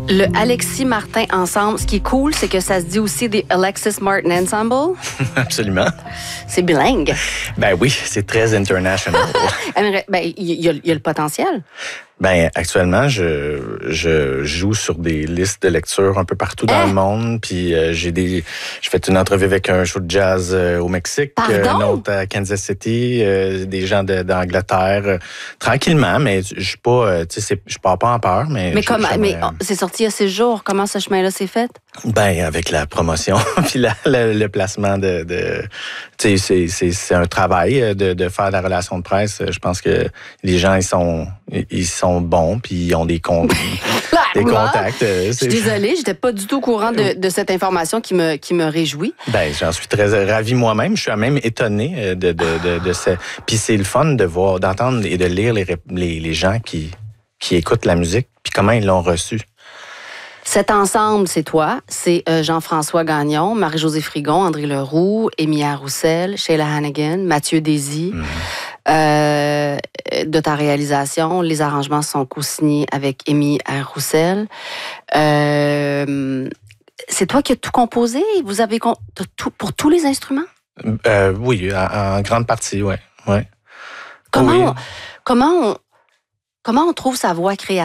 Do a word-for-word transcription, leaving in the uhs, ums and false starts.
Le Alexis Martin Ensemble, ce qui est cool, c'est que ça se dit aussi des Alexis Martin Ensemble. Absolument. C'est bilingue. Ben oui, c'est très international. Ben, il y, a, il y a le potentiel. Ben actuellement, je, je joue sur des listes de lecture un peu partout dans hein? le monde. Puis euh, j'ai des, j'ai fait une entrevue avec un show de jazz euh, au Mexique, euh, un autre à Kansas City, euh, des gens de, d'Angleterre. Euh, tranquillement, mais je suis pas, euh, tu sais, je pars pas en peur, mais. Mais je, comment, mais oh, c'est sorti il y a six jours. Comment ce chemin-là s'est fait? Ben avec la promotion puis la, la, le placement de, de tu sais, c'est, c'est, c'est un travail de, de faire de la relation de presse. Je pense que les gens ils sont, ils sont bons puis ils ont des con- des contacts. Je suis désolée, j'étais pas du tout au courant de, de cette information qui me qui me réjouit. Ben j'en suis très ravi moi-même. Je suis même étonné de de de, de ce. Puis c'est le fun de voir, d'entendre et de lire les les, les gens qui qui écoutent la musique puis comment ils l'ont reçue. Cet ensemble, c'est toi, c'est euh, Jean-François Gagnon, Marie-Josée Frigon, André Leroux, Emilia Roussel, Sheila Hannigan, Mathieu Désy. Mm-hmm. Euh, de ta réalisation, les arrangements sont co-signés avec Amy Roussel. Euh, c'est toi qui as tout composé? Vous avez con- tout, pour tous les instruments? Euh, oui, en, en grande partie, oui. Ouais. Comment, oui. on, comment, on, comment on trouve sa voix créative?